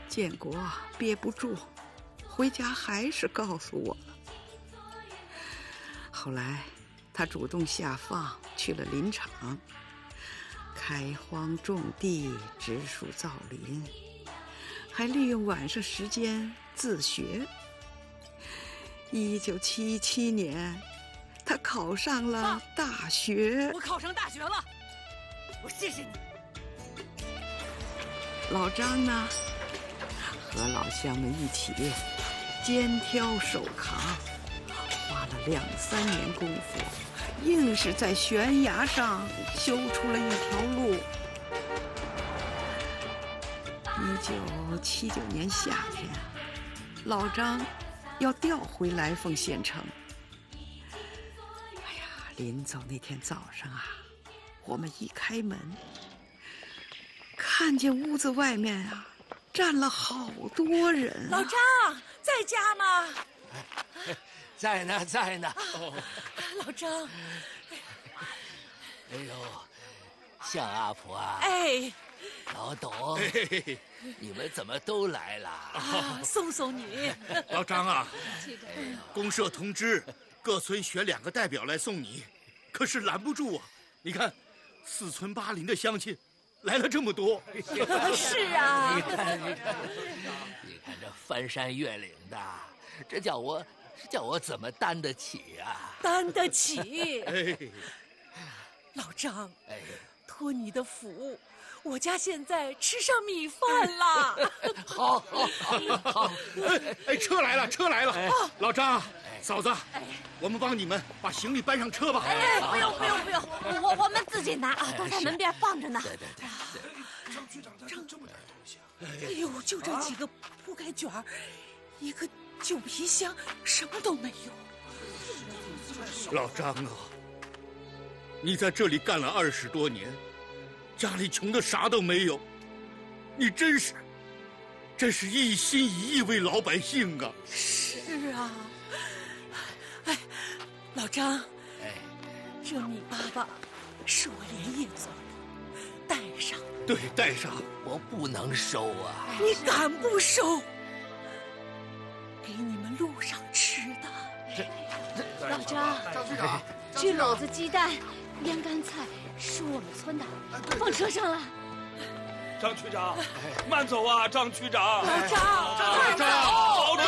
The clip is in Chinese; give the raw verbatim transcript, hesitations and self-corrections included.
建国憋不住，回家还是告诉我了。后来他主动下放，去了林场，开荒种地，植树造林，还利用晚上时间自学。一九七七年，他考上了大学。 我考上大学了，我谢谢你。 老张呢，和老乡们一起肩挑手扛，花了两三年功夫，硬是在悬崖上修出了一条路。一九七九年夏天，老张要调回来凤县城。哎呀，临走那天早上啊，我们一开门，看见屋子外面啊站了好多人、啊。 老张在家吗？ 在呢，在呢。 哦、老张， 哎呦，向阿婆啊！ 哎， 老董，哎、你们怎么都来了？ 啊，送送你。 老张啊，公社通知各村选两个代表来送你，可是拦不住啊！你看，四村八邻的乡亲来了这么多。 是啊， 你看，你看，你看这翻山越岭的，这叫我。这叫我怎么担得起呀、啊？ 担得起。 哎， 老张， 哎， 托你的福，我家现在吃上米饭了。 好，好，好，好。 哎哎，车来了，车来了。哎、老张，嫂子，哎、我们帮你们把行李搬上车吧。 哎，不用，不用，不用，我我们自己拿啊，都在门边放着呢。 对对对。 张区长，张这么点东西啊？ 哎呦，就这几个铺盖卷儿，一个。旧皮箱什么都没有。 老张啊，你在这里干了二十多年，家里穷的啥都没有，你真是，真是一心一意为老百姓啊！ 是啊，哎，老张， 哎， 这米粑粑是我连夜做的，带上。 对，带上。 我不能收啊！ 你敢不收？给你们路上吃的。 老张， 张区长， 这篓子鸡蛋、腌干菜是我们村的，放车上了。 张区长，慢走啊，张区长。 老张， 老张， 保重